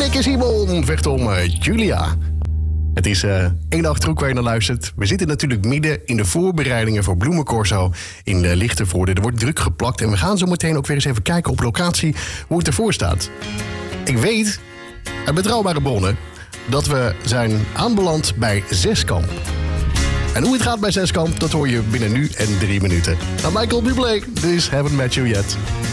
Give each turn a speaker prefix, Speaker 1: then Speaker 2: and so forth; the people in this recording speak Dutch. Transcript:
Speaker 1: Nicky Simon vecht om Julia. Het is één dag terug waar je naar luistert. We zitten natuurlijk midden in de voorbereidingen voor Bloemencorso in Lichtenvoorde. Er wordt druk geplakt en we gaan zo meteen ook weer eens even kijken op locatie hoe het ervoor staat. Ik weet uit betrouwbare bronnen dat we zijn aanbeland bij Zeskamp. En hoe het gaat bij Zeskamp, dat hoor je binnen nu en 3 minuten. Nou, Michael Bublé, this haven't met you yet.